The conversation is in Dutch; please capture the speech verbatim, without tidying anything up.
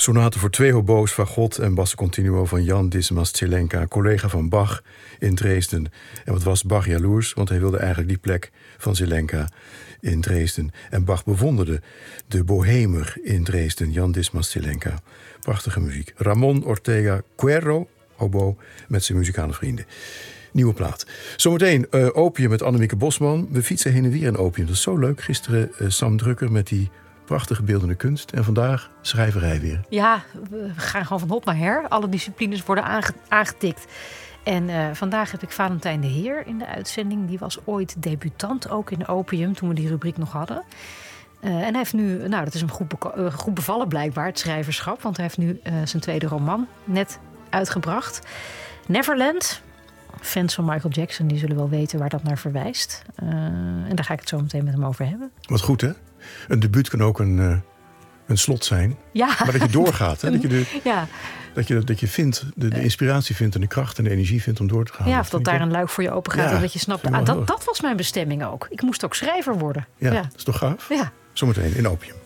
Sonate voor twee hobo's, fagot en basso continuo van Jan Dismas Zelenka, collega van Bach in Dresden. En wat was Bach jaloers, want hij wilde eigenlijk die plek van Zelenka in Dresden. En Bach bewonderde de bohemer in Dresden, Jan Dismas Zelenka. Prachtige muziek. Ramon Ortega Cuerro, hobo, met zijn muzikale vrienden. Nieuwe plaat. Zometeen uh, Opium met Annemieke Bosman. We fietsen heen en weer in Opium. Dat is zo leuk. Gisteren uh, Sam Drukker met die prachtige beeldende kunst. En vandaag schrijverij weer. Ja, we gaan gewoon van hop naar her. Alle disciplines worden aange- aangetikt. En uh, vandaag heb ik Valentijn de Heer in de uitzending. Die was ooit debutant ook in Opium, toen we die rubriek nog hadden. Uh, en hij heeft nu, nou dat is hem goed, beko- uh, goed bevallen blijkbaar, het schrijverschap. Want hij heeft nu uh, zijn tweede roman net uitgebracht. Neverland. Fans van Michael Jackson die zullen wel weten waar dat naar verwijst. Uh, en daar ga ik het zo meteen met hem over hebben. Wat goed, hè? Een debuut kan ook een, uh, een slot zijn. Ja. Maar dat je doorgaat. Hè? Dat je, de, ja. dat je, dat je vindt, de, de inspiratie vindt en de kracht en de energie vindt om door te gaan. Ja, dat of dat daar ik... een luik voor je open gaat ja, en dat je snapt... Ah, dat, dat was mijn bestemming ook. Ik moest ook schrijver worden. Ja, ja. dat is toch gaaf? Ja. Zometeen in Opium.